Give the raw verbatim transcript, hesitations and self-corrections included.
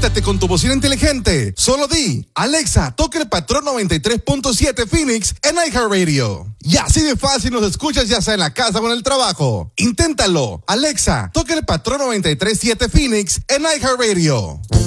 Conéctate con tu bocina inteligente. Solo di, Alexa, toca el patrón noventa y tres punto siete Phoenix en iHeartRadio. Y así de fácil nos escuchas ya sea en la casa o en el trabajo. Inténtalo. Alexa, toca el patrón noventa y tres punto siete Phoenix en iHeartRadio.